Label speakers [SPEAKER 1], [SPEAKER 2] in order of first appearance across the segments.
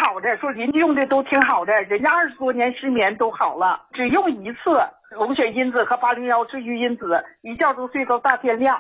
[SPEAKER 1] 好的，说人家用的都挺好的，人家20多年失眠都好了，只用一次龙血因子和801治愈因子，一觉都睡到大天亮。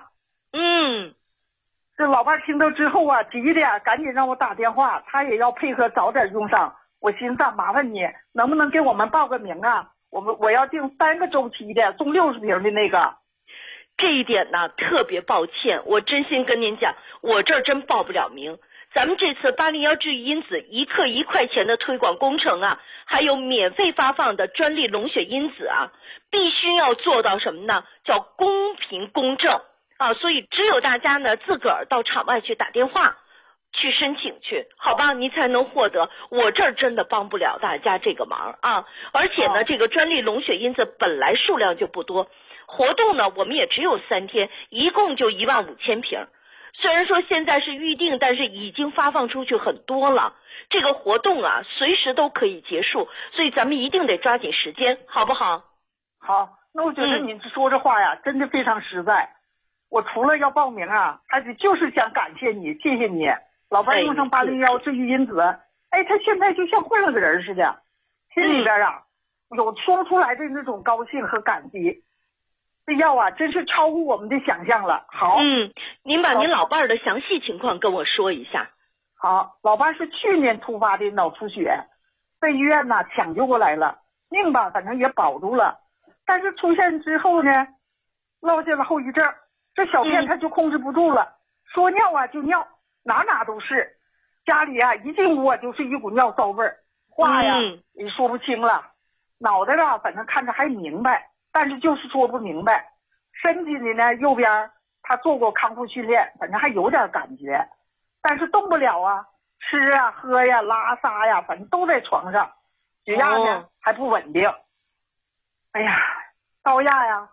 [SPEAKER 1] 这老伴听到之后啊，急的赶紧让我打电话，他也要配合早点用上。我寻思麻烦你能不能给我们报个名啊？我要订3个周期的，送60瓶的那个。
[SPEAKER 2] 这一点呢，特别抱歉，我真心跟您讲，我这儿真报不了名。咱们这次801治愈因子1克1块钱的推广工程啊，还有免费发放的专利龙血因子啊，必须要做到什么呢？叫公平公正啊！所以只有大家呢自个儿到场外去打电话去申请去，好吧？你才能获得。我这儿真的帮不了大家这个忙啊！而且呢，这个专利龙血因子本来数量就不多，活动呢我们也只有3天，一共就15000瓶。虽然说现在是预定，但是已经发放出去很多了。这个活动啊，随时都可以结束，所以咱们一定得抓紧时间，好不好？
[SPEAKER 1] 好，那我觉得你说这话呀，真的非常实在。我除了要报名啊，还得就是想感谢你，谢谢你。老伴用上801治愈因子，他现在就像换了个人似的，心里边啊有说不出来的那种高兴和感激。这药啊，真是超乎我们的想象了。好，
[SPEAKER 2] 您把您老伴的详细情况跟我说一下。
[SPEAKER 1] 好，老伴是去年突发的脑出血，被医院呢抢救过来了，命吧反正也保住了，但是出现之后呢，落下了后遗症。这小便他就控制不住了，说尿啊就尿，哪都是。家里啊一进屋啊就是一股尿骚味儿，话呀也说不清了，脑袋啊反正看着还明白，但是就是说不明白。身体里呢右边他做过康复训练，反正还有点感觉，但是动不了啊，吃啊喝呀拉撒呀，反正都在床上。血压呢还不稳定。哎呀，高压呀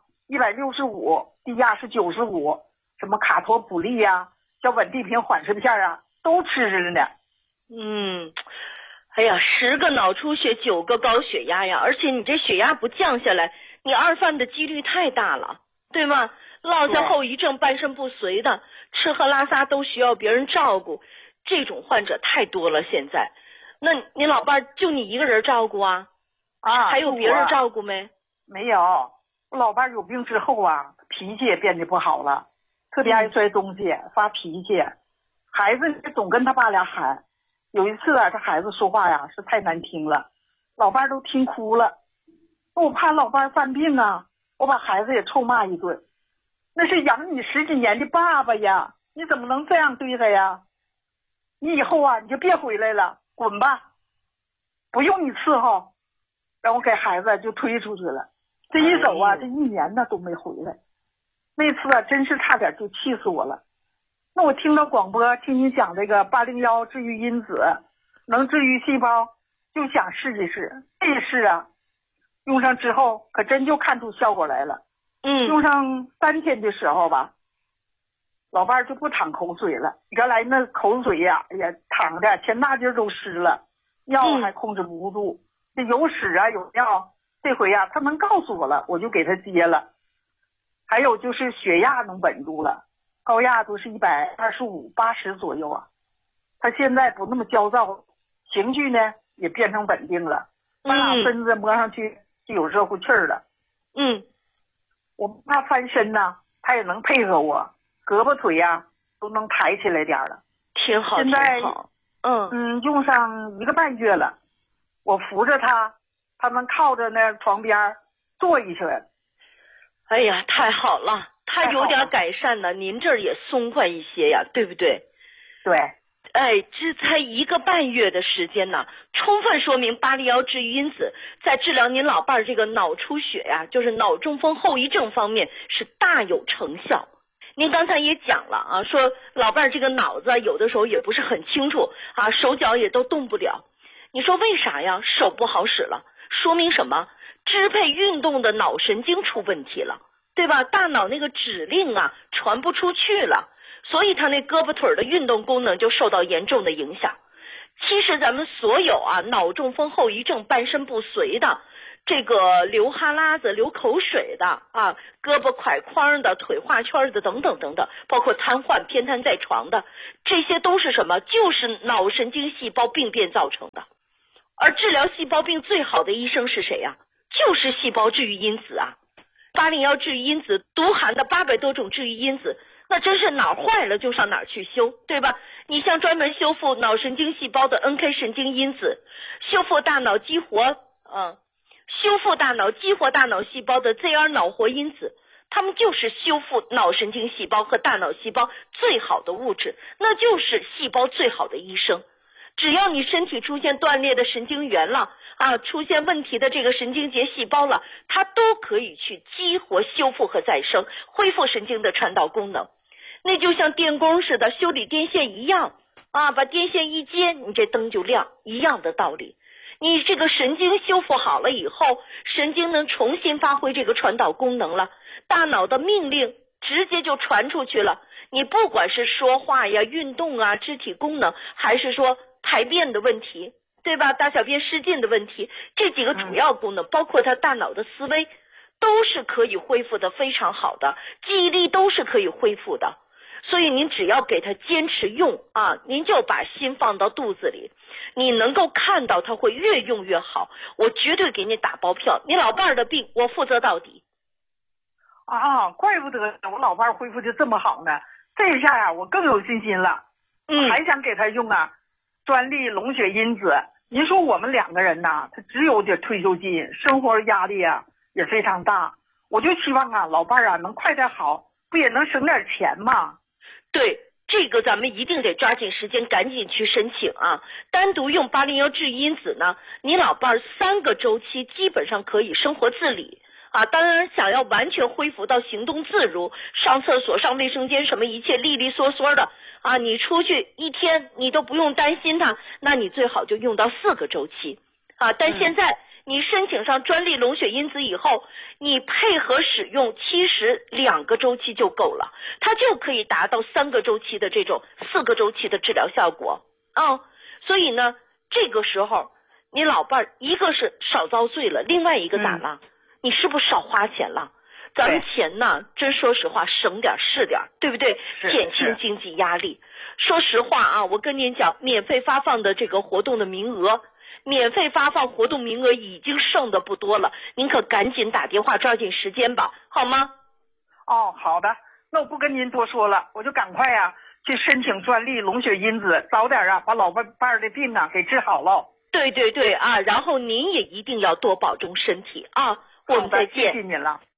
[SPEAKER 1] 165，低压是95，什么卡托普利呀、叫稳定平缓释片啊都吃着呢。
[SPEAKER 2] 哎呀，10个脑出血9个高血压呀，而且你这血压不降下来，你二犯的几率太大了，对吗？落下后遗症半身不遂的，吃喝拉撒都需要别人照顾，这种患者太多了现在。那您老伴就你一个人照顾啊？还有别人照顾没？
[SPEAKER 1] 没有，我老伴有病之后啊，脾气也变得不好了，特别爱摔东西，发脾气。孩子总跟他爸俩喊，有一次啊，这孩子说话呀是太难听了，老伴都听哭了。我怕老伴犯病啊，我把孩子也臭骂一顿。那是养你10几年的爸爸呀，你怎么能这样对他呀？你以后啊你就别回来了，滚吧，不用你伺候。然后给孩子就推出去了，这一走啊，这1年呢都没回来。那次啊真是差点就气死我了。那我听到广播听你讲这个801治愈因子能治愈细胞，就想试一试。这一试啊，用上之后可真就看出效果来了。用上3天的时候吧，老伴就不淌口水了，原来那口水呀也淌的前大筋都湿了，尿还控制不住。这有屎啊有尿，这回啊他能告诉我了，我就给他接了。还有就是血压能稳住了，高压都是125、80左右啊。他现在不那么焦躁，情绪呢也变成稳定了，把俩身子摸上去就有热乎气儿了。我怕翻身呢，他也能配合我，胳膊腿呀都能抬起来点了。
[SPEAKER 2] 挺好，
[SPEAKER 1] 现在
[SPEAKER 2] 挺好。
[SPEAKER 1] 用上1个半月了，我扶着他能靠着那床边坐一圈。
[SPEAKER 2] 哎呀，太好了，他有点改善了，您这儿也松快一些呀，对不对？
[SPEAKER 1] 对。
[SPEAKER 2] 这才1个半月的时间呢，充分说明801治愈因子在治疗您老伴这个脑出血呀，就是脑中风后遗症方面是大有成效。您刚才也讲了啊，说老伴这个脑子有的时候也不是很清楚啊，手脚也都动不了。你说为啥呀？手不好使了，说明什么？支配运动的脑神经出问题了，对吧？大脑那个指令啊传不出去了，所以他那胳膊腿的运动功能就受到严重的影响。其实咱们所有啊脑中风后遗症半身不遂的，这个流哈喇子流口水的啊，胳膊挎框的，腿画圈的等等等等，包括瘫痪偏瘫在床的，这些都是什么？就是脑神经细胞病变造成的。 而治疗细胞病最好的医生是谁呀？就是细胞治愈因子啊。801治愈因子独含的800多种治愈因子，那真是哪儿坏了就上哪儿去修，对吧？你像专门修复脑神经细胞的 NK 神经因子，修复大脑激活大脑细胞的 ZR 脑活因子，它们就是修复脑神经细胞和大脑细胞最好的物质，那就是细胞最好的医生。只要你身体出现断裂的神经元了出现问题的这个神经节细胞了，它都可以去激活、修复和再生，恢复神经的传导功能。那就像电工似的修理电线一样把电线一接，你这灯就亮，一样的道理。你这个神经修复好了以后，神经能重新发挥这个传导功能了，大脑的命令直接就传出去了。你不管是说话呀、运动啊、肢体功能，还是说排便的问题，对吧？大小便失禁的问题，这几个主要功能，包括他大脑的思维，都是可以恢复的非常好的，记忆力都是可以恢复的。所以您只要给他坚持用您就把心放到肚子里，你能够看到他会越用越好，我绝对给你打包票，你老伴儿的病我负责到底。
[SPEAKER 1] 怪不得我老伴儿恢复的这么好呢，这一下呀我更有信心了。还想给他用专利龙血因子。您说我们2个人他只有点退休金，生活压力也非常大，我就希望老伴儿能快点好，不也能省点钱吗？
[SPEAKER 2] 对，这个咱们一定得抓紧时间赶紧去申请单独用801治愈因子呢，你老伴儿3个周期基本上可以生活自理当然想要完全恢复到行动自如，上厕所上卫生间什么一切利利索索的你出去一天你都不用担心它，那你最好就用到4个周期但现在你申请上专利龙血因子以后，你配合使用，其实2个周期就够了，它就可以达到3个周期的这种4个周期的治疗效果所以呢，这个时候你老伴儿一个是少遭罪了，另外一个咋了？你是不是少花钱了？咱们钱呢，真说实话，省点是点，对不对？减轻经济压力。说实话我跟您讲，免费发放的这个活动的名额，免费发放活动名额已经剩的不多了，您可赶紧打电话抓紧时间吧，好吗？
[SPEAKER 1] 好的，那我不跟您多说了，我就赶快去申请专利龙血因子，早点把老伴儿的病给治好了。
[SPEAKER 2] 对然后您也一定要多保重身体我们再见。
[SPEAKER 1] 谢谢您了。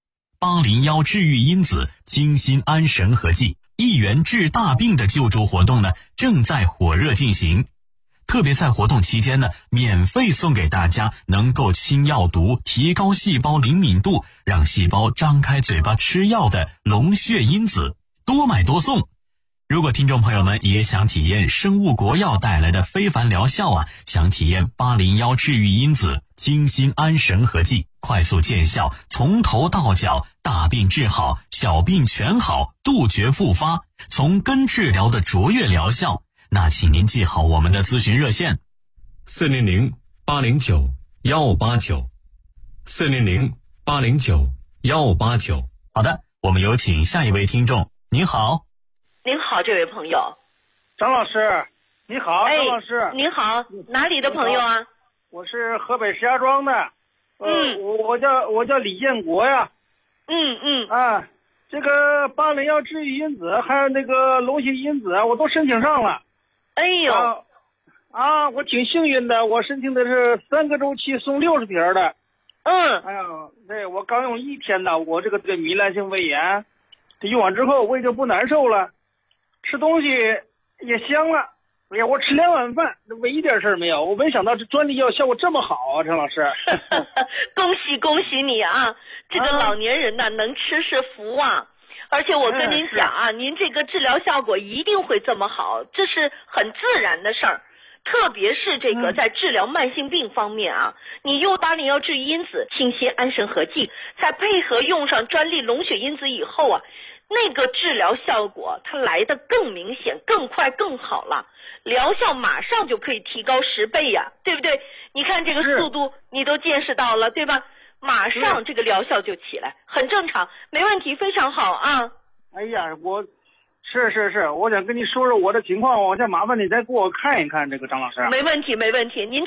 [SPEAKER 3] 801治愈因子精心安神合剂1元治大病的救助活动呢，正在火热进行。特别在活动期间呢，免费送给大家能够清药毒、提高细胞灵敏度，让细胞张开嘴巴吃药的龙血因子，多买多送。如果听众朋友们也想体验生物国药带来的非凡疗效想体验801治愈因子精心安神合剂，快速见效，从头到脚大病治好，小病全好，杜绝复发，从根治疗的卓越疗效，那请您记好我们的咨询热线400-809-1589 400-809-1589。好的，我们有请下一位听众。您好。
[SPEAKER 2] 您好，这位朋友。
[SPEAKER 4] 张老师，你好。张老师，
[SPEAKER 2] 您好，哪里的朋友啊？
[SPEAKER 4] 我是河北石家庄的。我叫李建国呀。这个801治愈因子还有那个龙血因子我都申请上了。
[SPEAKER 2] 哎呦。
[SPEAKER 4] 我挺幸运的，我申请的是3个周期送60瓶的。对，我刚用1天呢，我这个糜烂性胃炎，这用完之后胃就不难受了，吃东西也香了。哎呀，我吃2碗饭，胃一点事儿没有。我没想到这专利药效果这么好陈老师。
[SPEAKER 2] 恭喜你这个老年人呢，能吃是福而且我跟您讲您这个治疗效果一定会这么好，这是很自然的事儿。特别是这个在治疗慢性病方面你用801治愈因子清心安神合剂，再配合用上专利龙血因子以后那个治疗效果它来得更明显、更快、更好了，疗效马上就可以提高10倍对不对？你看这个速度你都见识到了，对吧？马上这个疗效就起来，很正常，没问题，非常好
[SPEAKER 4] 哎呀，是，我想跟你说说我的情况，我再麻烦你再给我看一看这个张老师。
[SPEAKER 2] 没问题，您